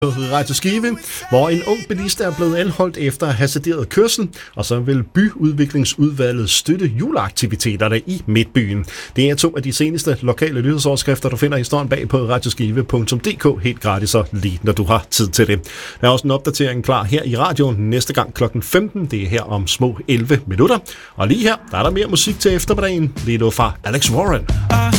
Radio Skive, hvor en ung bilist er blevet anholdt efter at have sederet kørsel, og så vil byudviklingsudvalget støtte juleaktiviteterne i Midtbyen. Det er 2 af de seneste lokale nyhedsoverskrifter, du finder historien bag på radioskive.dk helt gratis og lige når du har tid til det. Der er også en opdatering klar her i radioen næste gang kl. 15. Det er her om små 11 minutter. Og lige her, der er der mere musik til eftermiddagen. Lige nu fra Alex Warren.